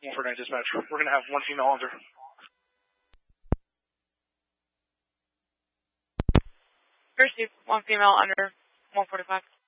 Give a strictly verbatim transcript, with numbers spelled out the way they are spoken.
one forty-nine dispatch. We're going to have one female hunter. Received one female under one forty-five.